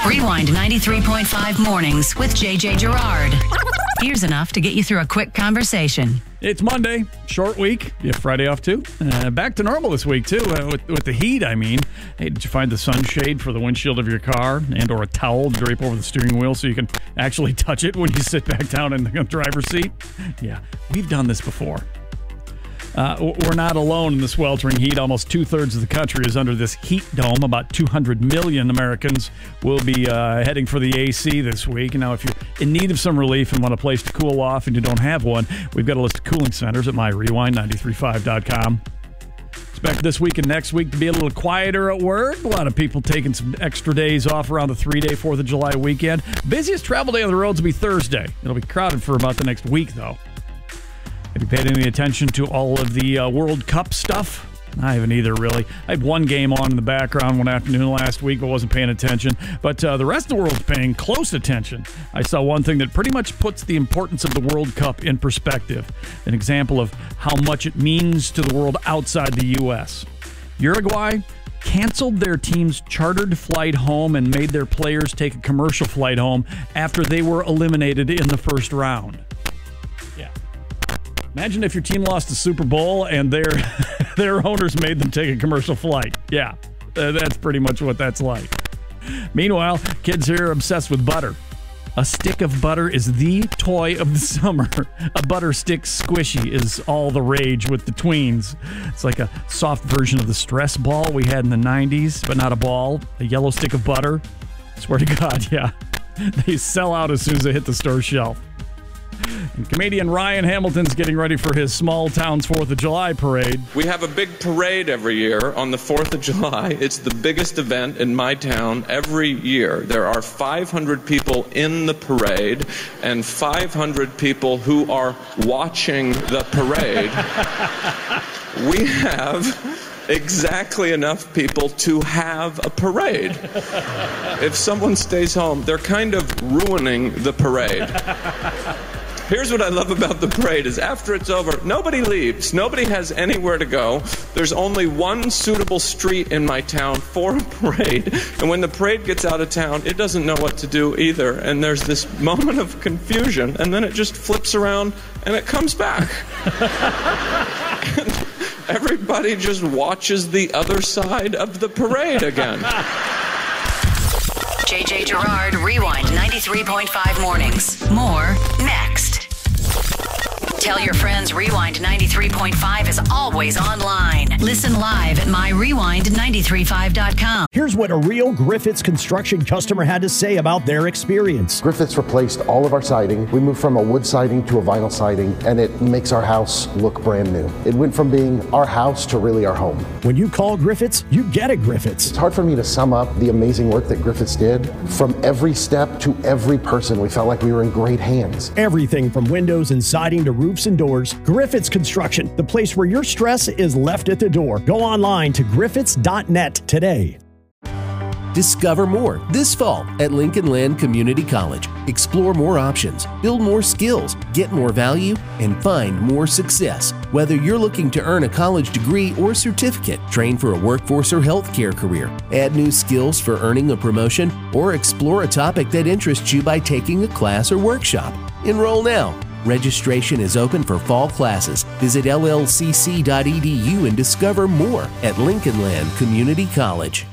Rewind 93.5 mornings with JJ Gerard. Here's enough to get you through a quick conversation. It's Monday, short week. You have Friday off too. Back to normal this week too, with the heat. I mean, hey, did you find the sunshade for the windshield of your car and/or a towel to drape over the steering wheel so you can actually touch it when you sit back down in the driver's seat? Yeah, we've done this before. We're not alone in the sweltering heat. Almost 2/3 of the country is under this heat dome. About 200 million Americans will be heading for the AC this week. Now, if you're in need of some relief and want a place to cool off and you don't have one, we've got a list of cooling centers at myrewind935.com. Expect this week and next week to be a little quieter at work. A lot of people taking some extra days off around the 3-day 4th of July weekend. Busiest travel day on the roads will be Thursday. It'll be crowded for about the next week, though. Have you paid any attention to all of the World Cup stuff? I haven't either, really. I had one game on in the background one afternoon last week, but wasn't paying attention. But the rest of the world's paying close attention. I saw one thing that pretty much puts the importance of the World Cup in perspective. An example of how much it means to the world outside the U.S. Uruguay canceled their team's chartered flight home and made their players take a commercial flight home after they were eliminated in the first round. Yeah. Imagine if your team lost the Super Bowl and their owners made them take a commercial flight. Yeah, that's pretty much what that's like. Meanwhile, kids here are obsessed with butter. A stick of butter is the toy of the summer. A butter stick squishy is all the rage with the tweens. It's like a soft version of the stress ball we had in the 90s, but not a ball. A yellow stick of butter. Swear to God, yeah. They sell out as soon as they hit the store shelf. And comedian Ryan Hamilton's getting ready for his small town's 4th of July parade. We have a big parade every year on the 4th of July. It's the biggest event in my town every year. There are 500 people in the parade and 500 people who are watching the parade. We have exactly enough people to have a parade. If someone stays home, they're kind of ruining the parade. Here's what I love about the parade is after it's over, nobody leaves. Nobody has anywhere to go. There's only one suitable street in my town for a parade. And when the parade gets out of town, it doesn't know what to do either. And there's this moment of confusion, and then it just flips around and it comes back. And everybody just watches the other side of the parade again. JJ Gerard, Rewind 93.5 mornings. More next. Tell your friends Rewind 93.5 is always online. Listen live at myrewind935.com. Here's what a real Griffiths Construction customer had to say about their experience. Griffiths replaced all of our siding. We moved from a wood siding to a vinyl siding, and it makes our house look brand new. It went from being our house to really our home. When you call Griffiths, you get a Griffiths. It's hard for me to sum up the amazing work that Griffiths did. From every step to every person, we felt like we were in great hands. Everything from windows and siding to roofs and doors. Griffiths Construction, the place where your stress is left at the door. Go online to griffiths.net today. Discover more this fall at Lincoln Land Community College. Explore more options, build more skills, get more value, and find more success. Whether you're looking to earn a college degree or certificate, train for a workforce or healthcare career, add new skills for earning a promotion, or explore a topic that interests you by taking a class or workshop. Enroll now. Registration is open for fall classes. Visit llcc.edu and discover more at Lincoln Land Community College.